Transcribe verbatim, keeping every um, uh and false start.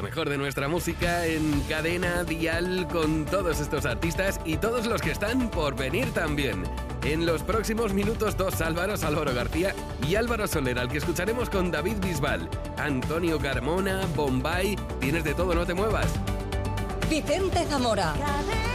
lo mejor de nuestra música en Cadena Dial con todos estos artistas y todos los que están por venir también. En los próximos minutos, dos Álvaros, Álvaro García y Álvaro Soler, al que escucharemos con David Bisbal, Antonio Carmona, Bombay. Tienes de todo, no te muevas. Vicente Zamora.